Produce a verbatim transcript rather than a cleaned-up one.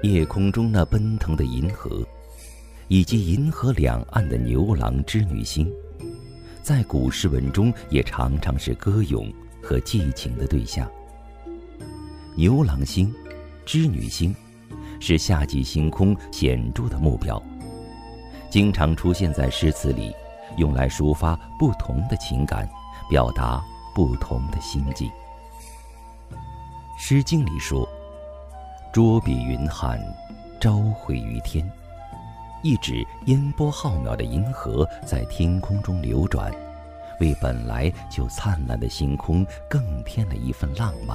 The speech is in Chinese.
夜空中那奔腾的银河，以及银河两岸的牛郎织女星，在古诗文中也常常是歌咏和寄情的对象。牛郎星、织女星是夏季星空显著的目标，经常出现在诗词里，用来抒发不同的情感，表达不同的心境。诗经里说：捉彼云汉，朝会于天，意指烟波浩渺的银河在天空中流转，为本来就灿烂的星空更添了一份浪漫。